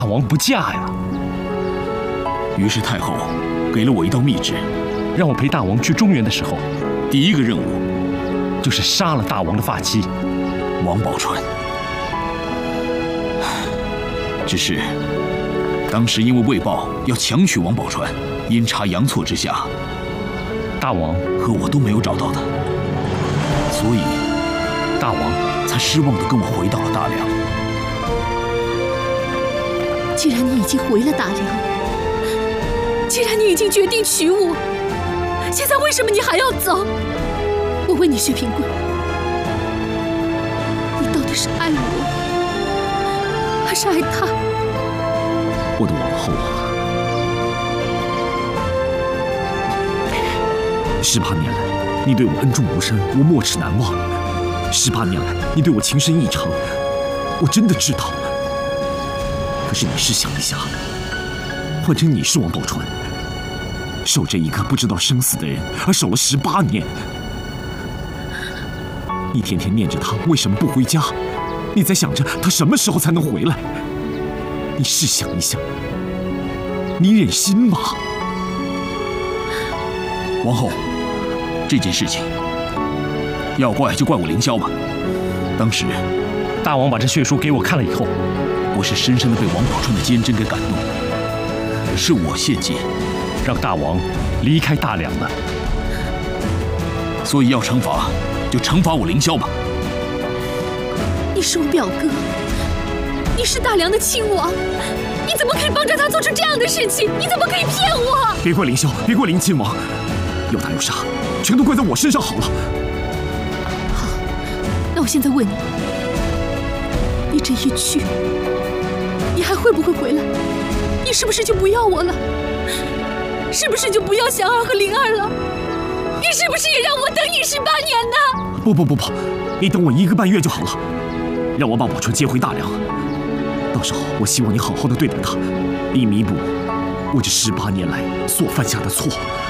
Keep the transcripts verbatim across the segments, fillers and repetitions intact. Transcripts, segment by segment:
大王不嫁呀。 于是太后给了我一道密旨， 让我陪大王去中原的时候， 第一个任务就是杀了大王的发妻王宝钏。只是当时因为魏豹要强娶王宝钏，阴差阳错之下， 大王和我都没有找到她，所以大王才失望地跟我回到了大梁。 既然你已经回了大梁，既然你已经决定娶我，现在为什么你还要走？我问你，薛平贵，你到底是爱我，还是爱他？ 我的王后啊，十八年来，你对我恩重如山，我没齿难忘。十八年来，你对我情深意长，我真的知道。可是你试想一下，换成你是王宝钏，守着一个不知道生死的人，而守了十八年，你天天念着他为什么不回家？你在想着他什么时候才能回来？你试想一下，你忍心吗？ 王后，这件事情要怪就怪我凌霄吧。当时大王把这血书给我看了以后， 我是深深的被王宝钏的坚贞给感动，是我献计让大王离开大梁的， 所以要惩罚就惩罚我凌霄吧。 你是我表哥，你是大梁的亲王，你怎么可以帮着他做出这样的事情？你怎么可以骗我？ 别怪凌霄，别怪凌亲王，有打有杀，全都怪在我身上好了。 好，那我现在问你，你这一去，你还会不会回来？你是不是就不要我了？是不是就不要祥儿和灵儿了？你是不是也让我等你十八年呢？ 不不不不，你等我一个半月就好了，让我把宝钏接回大梁。到时候，我希望你好好的对待她，以弥补我这十八年来所犯下的错。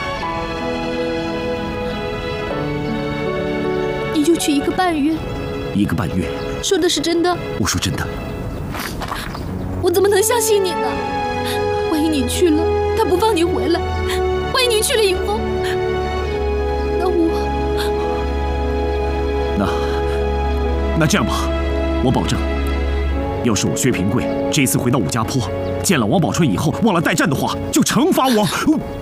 你就去一个半月？ 一个半月？ 说的是真的？ 我说真的。 我怎么能相信你呢？万一你去了，他不放你回来；万一你去了以后，那我…… 那那这样吧，我保证，要是我薛平贵这一次回到武家坡，见了王宝钏以后忘了待战的话，就惩罚我。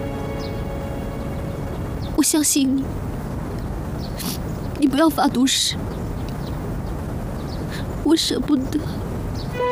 我相信你，你不要发毒誓，我舍不得。